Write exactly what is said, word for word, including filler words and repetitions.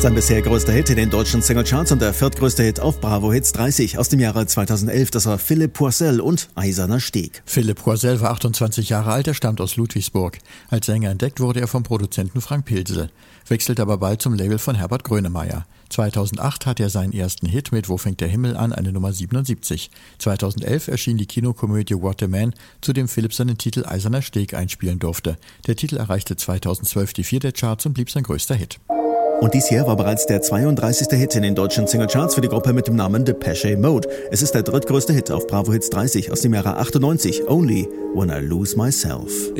Sein bisher größter Hit in den deutschen Singlecharts und der viertgrößte Hit auf Bravo Hits dreißig aus dem Jahre zweitausendelf. Das war Philipp Poisel und Eiserner Steg. Philipp Poisel war achtundzwanzig Jahre alt, er stammt aus Ludwigsburg. Als Sänger entdeckt wurde er vom Produzenten Frank Pilsel, wechselte aber bald zum Label von Herbert Grönemeyer. zweitausendacht hatte er seinen ersten Hit mit Wo fängt der Himmel an, eine Nummer siebenundsiebzig. zweitausendelf erschien die Kinokomödie What a Man, zu dem Philipp seinen Titel Eiserner Steg einspielen durfte. Der Titel erreichte zweitausendzwölf die vier der Charts und blieb sein größter Hit. Und dies hier war bereits der zweiunddreißigste Hit in den deutschen Singlecharts für die Gruppe mit dem Namen Depeche Mode. Es ist der drittgrößte Hit auf Bravo Hits dreißig aus dem Jahre achtundneunzig, Only When I Lose Myself.